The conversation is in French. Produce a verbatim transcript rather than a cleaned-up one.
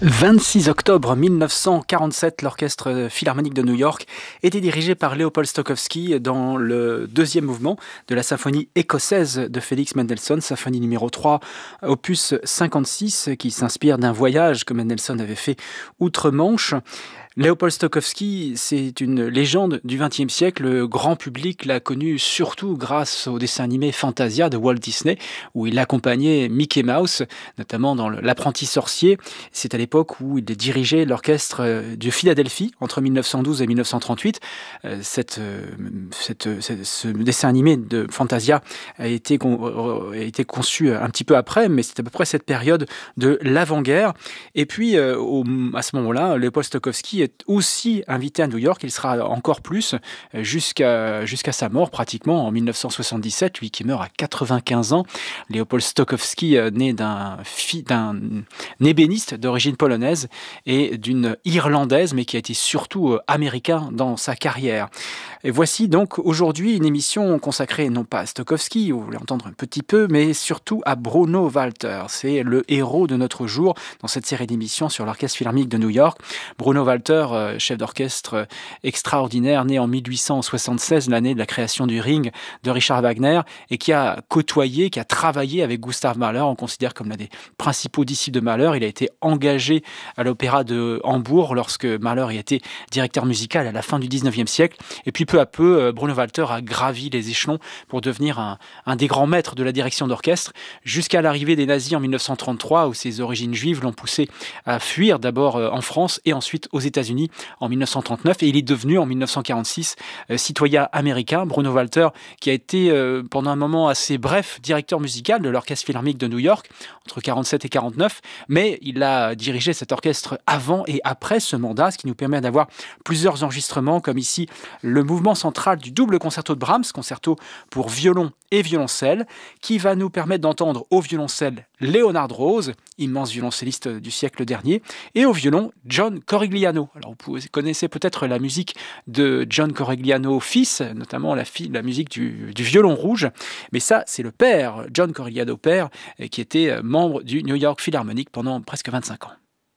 vingt-six octobre mille neuf cent quarante-sept, l'Orchestre philharmonique de New York était dirigé par Léopold Stokowski dans le deuxième mouvement de la symphonie écossaise de Félix Mendelssohn, symphonie numéro trois, opus cinquante-six, qui s'inspire d'un voyage que Mendelssohn avait fait outre-Manche. Léopold Stokowski, c'est une légende du vingtième siècle. Le grand public l'a connu surtout grâce au dessin animé Fantasia de Walt Disney, où il accompagnait Mickey Mouse, notamment dans L'Apprenti sorcier. C'est à l'époque où il dirigeait l'orchestre de Philadelphie, entre mille neuf cent douze et mille neuf cent trente-huit. Cette, cette, cette, ce dessin animé de Fantasia a été, a été conçu un petit peu après, mais c'est à peu près cette période de l'avant-guerre. Et puis, au, à ce moment-là, Léopold Stokowski est aussi invité à New York. Il sera encore plus jusqu'à, jusqu'à sa mort pratiquement en mille neuf cent soixante-dix-sept, lui qui meurt à quatre-vingt-quinze ans. Léopold Stokowski, né d'un, fi, d'un ébéniste d'origine polonaise et d'une irlandaise, mais qui a été surtout américain dans sa carrière. Et voici donc aujourd'hui une émission consacrée non pas à Stokowski, vous voulez entendre un petit peu, mais surtout à Bruno Walter. C'est le héros de notre jour dans cette série d'émissions sur l'Orchestre philharmonique de New York. Bruno Walter, chef d'orchestre extraordinaire, né en mille huit cent soixante-seize, l'année de la création du Ring de Richard Wagner, et qui a côtoyé, qui a travaillé avec Gustav Mahler. On considère comme l'un des principaux disciples de Mahler. Il a été engagé à l'Opéra de Hambourg lorsque Mahler y était directeur musical à la fin du dix-neuvième siècle. Et puis peu à peu, Bruno Walter a gravi les échelons pour devenir un, un des grands maîtres de la direction d'orchestre, jusqu'à l'arrivée des nazis en mille neuf cent trente-trois, où ses origines juives l'ont poussé à fuir d'abord en France et ensuite aux États-Unis en mille neuf cent trente-neuf. Et il est devenu en mille neuf cent quarante-six euh, citoyen américain. Bruno Walter, qui a été euh, pendant un moment assez bref directeur musical de l'Orchestre philharmonique de New York, entre quarante-sept et quarante-neuf, mais il a dirigé cet orchestre avant et après ce mandat, ce qui nous permet d'avoir plusieurs enregistrements, comme ici le mouvement central du double concerto de Brahms, concerto pour violon et violoncelle, qui va nous permettre d'entendre au violoncelle Leonard Rose, immense violoncelliste du siècle dernier, et au violon John Corigliano. Alors vous connaissez peut-être la musique de John Corigliano fils, notamment la, fille, la musique du, du violon rouge, mais ça c'est le père, John Corigliano père, qui était membre du New York Philharmonic pendant presque vingt-cinq ans.